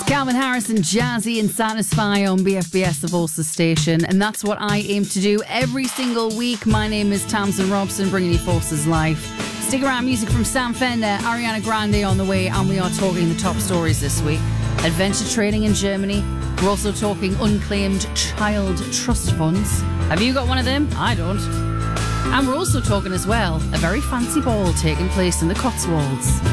Calvin Harris and Jazzy and Satisfy on BFBS, the Voices station, and that's what I aim to do every single week. My name is Tamsin Robson, bringing you Forces Live. Stick around, music from Sam Fender, Ariana Grande on the way, and we are talking the top stories this week. Adventure trading in Germany. We're also talking unclaimed child trust funds. Have you got one of them? I don't. And we're also talking as well a very fancy ball taking place in the Cotswolds.